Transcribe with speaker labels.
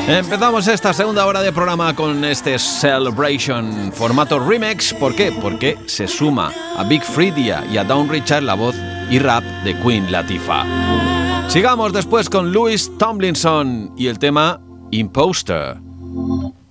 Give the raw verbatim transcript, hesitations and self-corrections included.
Speaker 1: Empezamos esta segunda hora de programa con este Celebration formato remix. ¿Por qué? Porque se suma a Big Freedia y a Dawn Richard la voz y rap de Queen Latifah. Sigamos después con Louis Tomlinson y el tema Imposter.